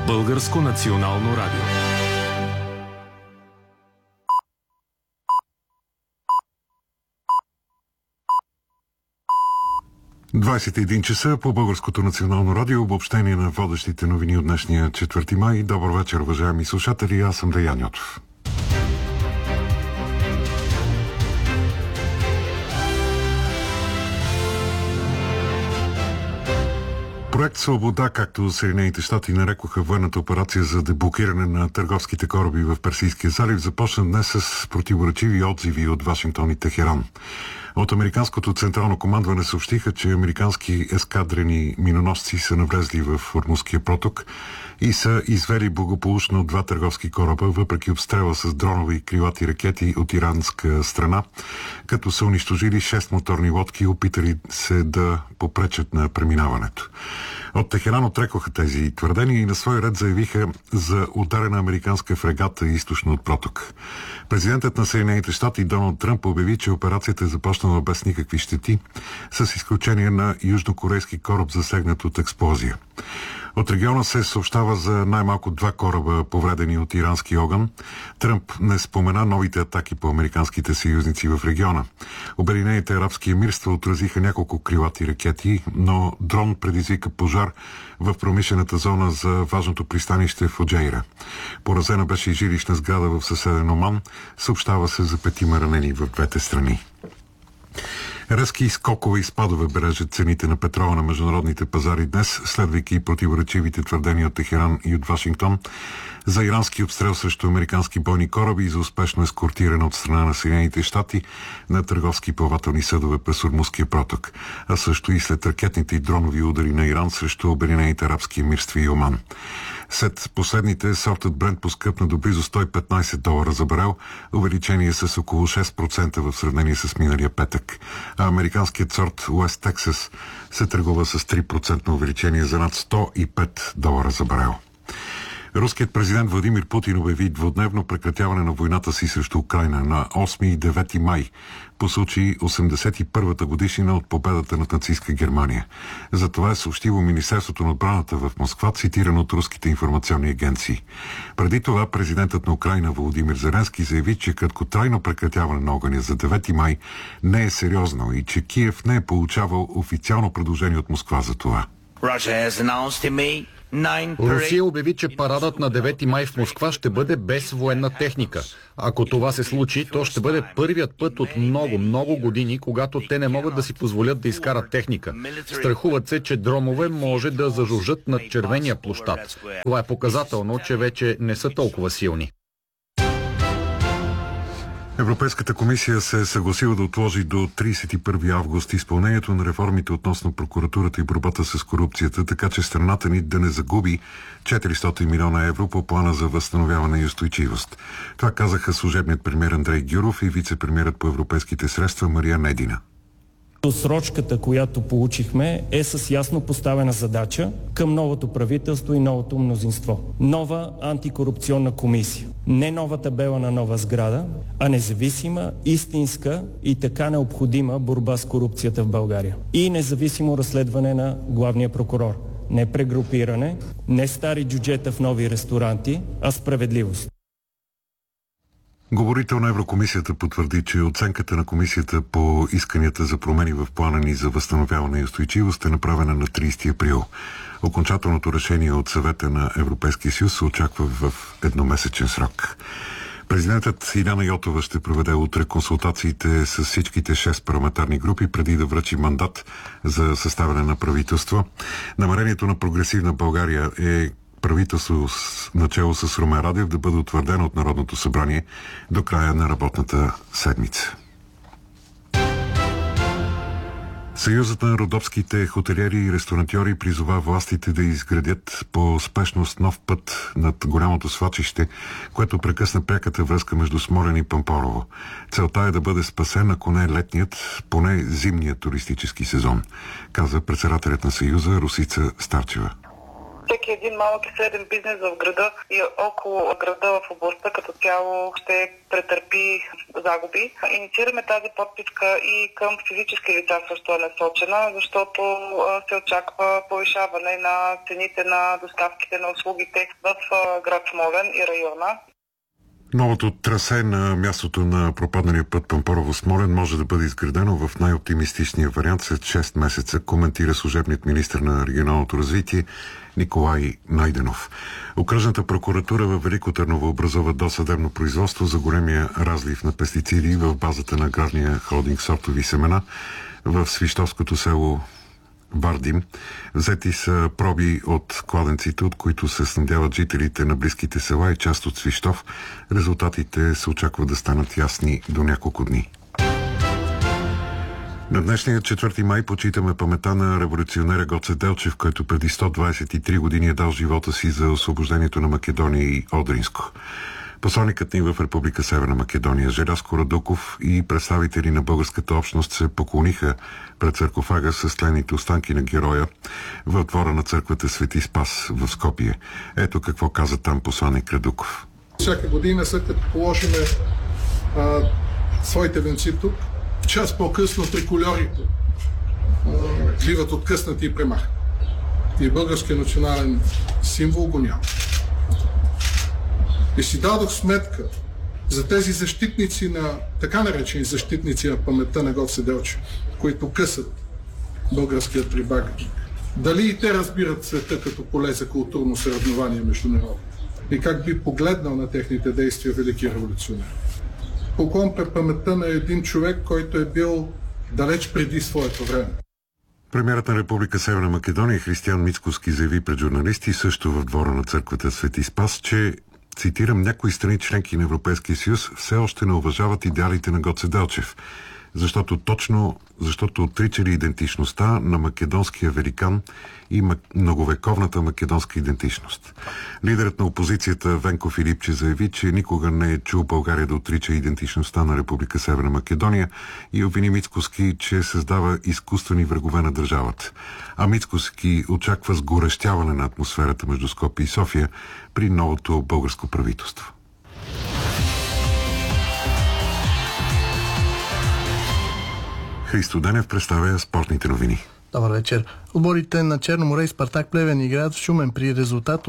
Българско национално радио. ...21 часа по Българското национално радио, обобщение на водещите новини от днешния 4 май. Добър вечер, уважаеми слушатели, аз съм Деян Йотов. Проект Свобода, както Съединените щати нарекоха военната операция за деблокиране на търговските кораби в Персийския залив, започна днес с противоречиви отзиви от Вашингтон и Техеран. От американското централно командване съобщиха, че американски ескадрени миноносци са навлезли в Ормузския проток и са извели благополучно два търговски кораба, въпреки обстрела с дронови и крилати ракети от иранска страна, като са унищожили 6 моторни лодки, опитали се да попречат на преминаването. От Техеран отрекоха тези твърдения и на свой ред заявиха за ударена американска фрегата източно от проток. Президентът на Съединените щати Доналд Тръмп обяви, че операцията е започнала без никакви щети, с изключение на южнокорейски кораб, засегнат от експлозия. От региона се съобщава за най-малко 2 кораба, повредени от ирански огън. Тръмп не спомена новите атаки по американските съюзници в региона. Обединените арабски емирства отразиха няколко крилати ракети, но дрон предизвика пожар в промишлената зона за важното пристанище в Уджейра. Поразена беше и жилищна сграда в съседен Оман. Съобщава се за 5 ранени в двете страни. Резки скокове и спадове бележат цените на петрола на международните пазари днес, следвайки противоречивите твърдения от Техеран и от Вашингтон за ирански обстрел срещу американски бойни кораби и за успешно ескортиране от страна на Съединените щати на търговски плавателни съдове през Ормузския проток, а също и след ракетните и дронови удари на Иран срещу Обединените арабски емирства и Оман. След последните, сортът Брент поскъпна до близо $115 за барел, увеличение с около 6% в сравнение с миналия петък. А американският сорт Уест Тексас се търгува с 3% увеличение за над $105 за барел. Руският президент Владимир Путин обяви двудневно прекратяване на войната си срещу Украйна на 8 и 9 май, по случай 81-та годишнина от победата над нацистска Германия. За това е съобщило Министерството на отбраната в Москва, цитирано от руските информационни агенции. Преди това президентът на Украйна Володимир Зеленски заяви, че краткотрайно прекратяване на огъня за 9 май не е сериозно и че Киев не е получавал официално предложение от Москва за това. Русия обяви, че парадът на 9 май в Москва ще бъде без военна техника. Ако това се случи, то ще бъде първият път от много години, когато те не могат да си позволят да изкарат техника. Страхуват се, че дромове може да зажужжат над червения площад. Това е показателно, че вече не са толкова силни. Европейската комисия се е съгласила да отложи до 31 август изпълнението на реформите относно прокуратурата и борбата с корупцията, така че страната ни да не загуби 400 милиона евро по плана за възстановяване и устойчивост. Това казаха служебният премиер Андрей Гюров и вице-премиерът по европейските средства Мария Недина. Срочката, която получихме, е с ясно поставена задача към новото правителство и новото мнозинство. Нова антикорупционна комисия. Не нова табела на нова сграда, а независима, истинска и така необходима борба с корупцията в България. И независимо разследване на главния прокурор. Не прегрупиране, не стари джуджета в нови ресторанти, а справедливост. Говорител на Еврокомисията потвърди, че оценката на комисията по исканията за промени в плана ни за възстановяване и устойчивост е направена на 30 април. Окончателното решение от Съвета на Европейския съюз се очаква в едномесечен срок. Президентът Иляна Йотова ще проведе утре консултациите с всичките 6 парламентарни групи преди да връчи мандат за съставяне на правителство. Намерението на Прогресивна България е правителство начело с Румен Радев да бъде утвърдено от Народното събрание до края на работната седмица. Съюзът на родопските хотелиери и ресторантьори призова властите да изградят по спешност нов път над голямото свлачище, което прекъсна пряката връзка между Смолян и Пампорово. Целта е да бъде спасен, ако не летният, поне зимният туристически сезон, каза председателят на Съюза Росица Старчева. всеки един малък и среден бизнес в града и около града в областта като цяло ще претърпи загуби. Инициираме тази подписка и към физически лица също е насочена, защото се очаква повишаване на цените на доставките на услугите в град Смолян и района. Новото трасе на мястото на пропадналия път Пампорово-Смолян може да бъде изградено в най-оптимистичния вариант след 6 месеца, коментира служебният министър на регионалното развитие Николай Найденов. Окръжната прокуратура във Велико Търново образува досъдебно производство за големия разлив на пестициди в базата на аграрния холдинг Сортови семена в свищовското село Вардим. Взети са проби от кладенците, от които се снабдяват жителите на близките села и част от Свищов. Резултатите се очаква да станат ясни до няколко дни. На днешния 4 май почитаме памета на революционера Гоце Делчев, който преди 123 години е дал живота си за освобождението на Македония и Одринско. Посланикът ни в Република Северна Македония Желязко Радуков и представители на българската общност се поклониха пред саркофага с тлените останки на героя в двора на църквата Свети Спас в Скопие. Ето какво каза там посланик Радуков. Всяка година, след като положиме своите венци тук, час по-късно трикольорите биват откъснати и премахнати. И българският национален символ го няма. И си дадох сметка за тези защитници на, така наречени защитници на паметта на Гоце Делчев, които късат българският прибагник. Дали и те разбират света като поле за културно съревнование между народите? И как би погледнал на техните действия велики революционер? Поклон пред паметта на един човек, който е бил далеч преди своето време. Премиерът на Република Северна Македония Християн Мицкоски заяви пред журналисти също в двора на църквата Свети Спас, че, цитирам, някои страни членки на Европейския съюз все още не уважават идеалите на Гоце Делчев, защото отричали идентичността на македонския великан и многовековната македонска идентичност. Лидерът на опозицията Венко Филипче заяви, че никога не е чул България да отрича идентичността на Република Северна Македония и обвини Мицкоски, че създава изкуствени врагове на държавата. А Мицкоски очаква сгорещяване на атмосферата между Скопие и София при новото българско правителство. Христо Денев представя спортните новини. Добър вечер. Отборите на Черно море и Спартак Плевен играят в Шумен при резултат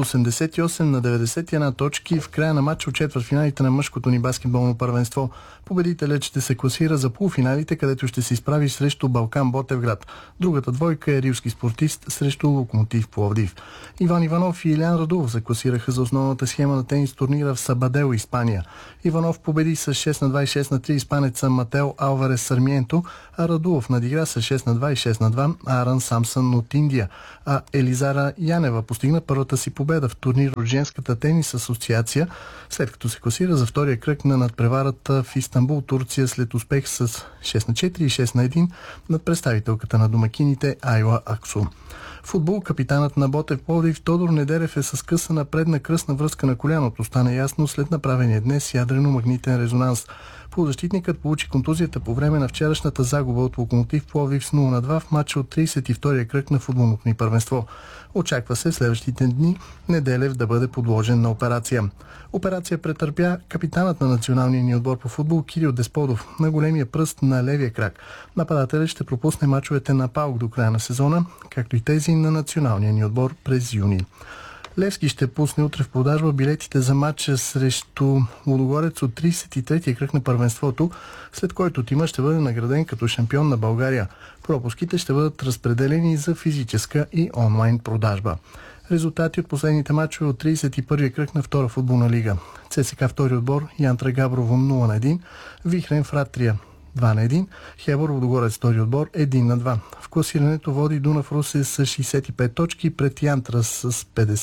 88-91 точки в края на матча от четвъртфиналите на мъжкото ни баскетболно първенство. Победителят ще се класира за полуфиналите, където ще се изправи срещу Балкан Ботевград. Другата двойка е рилски спортист срещу Локомотив Пловдив. Иван Иванов и Илян Радулов се класираха за основната схема на тенис турнира в Сабадел, Испания. Иванов победи с 6-2 и 6-3 испанеца Матео Алварес Сармиенто, а Радулов надигра с 6-2 и 6-2 Аран Самсън от Индия, а Елизара Янева постигна първата си победа в турнир от женската тенис асоциация, след като се класира за втория кръг на надпреварата в Истанбул, Турция, след успех с 6-4 и 6-1 над представителката на домакините Айла Аксу. Футбол, капитанът на Ботев Пловдив Тодор Недерев е с късана предна кръстна връзка на коляното. Стана ясно след направения днес ядрено-магнитен резонанс. Полузащитникът получи контузията по време на вчерашната загуба от Локомотив Пловдив с 0-2 в матча от 32-я кръг на футболното ни първенство. Очаква се в следващите дни Неделев да бъде подложен на операция. Операция претърпя капитанът на националния ни отбор по футбол Кирил Десподов на големия пръст на левия крак. Нападателят ще пропусне мачовете на ПАОК до края на сезона, както и тези на националния ни отбор през юни. Левски ще пусне утре в продажба билетите за матча срещу Лудогорец от 33-я кръг на първенството, след който тима ще бъде награден като шампион на България. Пропуските ще бъдат разпределени за физическа и онлайн продажба. Резултати от последните матчове от 31-я кръг на втора футболна лига. ЦСКА втори отбор Янтра Габрово 0-1, Вихрен Фратрия 2-1, Хебър Лудогорец втори отбор 1-2. В класирането води Дунав Русе с 65 точки пред Янтра с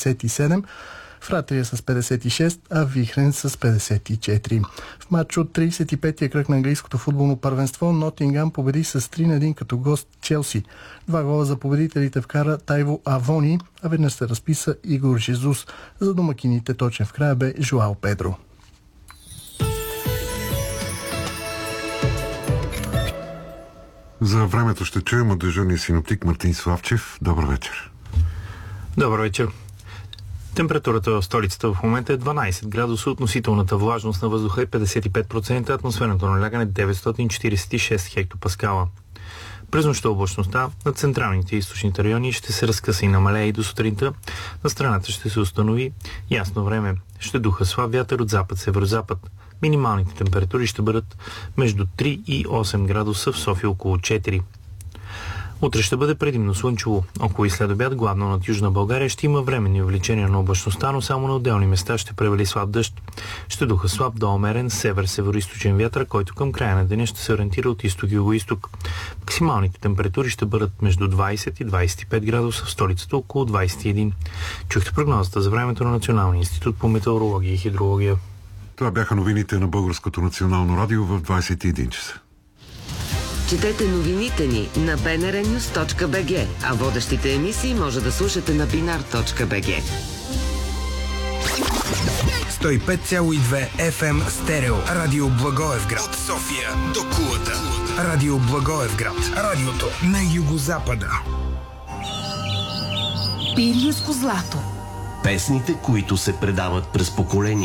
57, Фратрия с 56, а Вихрен с 54. В матч от 35-я кръг на английското футболно първенство Нотингам победи с 3-1 като гост Челси. 2 гола за победителите вкара Тайво Авони, а веднъж се разписа Игор Жезус. За домакините точен в края бе Жуао Педро. За времето ще чуем от дежурния синоптик Мартин Славчев. Добър вечер. Добър вечер. Температурата в столицата в момента е 12 градуса, относителната влажност на въздуха е 55%, атмосферното налягане 946 хектопаскала. През нощта облачността над централните и източните райони ще се разкъса и намалее и до сутринта. На страната ще се установи ясно време. Ще духа слаб вятър от запад-северозапад. Минималните температури ще бъдат между 3 и 8 градуса, в София около 4. Утре ще бъде предимно слънчево. Около и след обяд, главно над Южна България, ще има временни увеличения на облачността, но само на отделни места ще превали слаб дъжд. Ще духа слаб до умерен север-североизточен вятър, който към края на деня ще се ориентира от изток и югоизток. Максималните температури ще бъдат между 20 и 25 градуса, в столицата около 21. Чухте прогнозата за времето на Националния институт по метеорология и хидрология. Това бяха новините на Българското национално радио в 21 часа. Четете новините ни на bnrnews.bg, а водещите емисии може да слушате на binar.bg. 105,2 FM стерео. Радио Благоевград. От София до Кулата. Радио Благоевград. Радиото на югозапада. Пиринско злато. Песните, които се предават през поколения.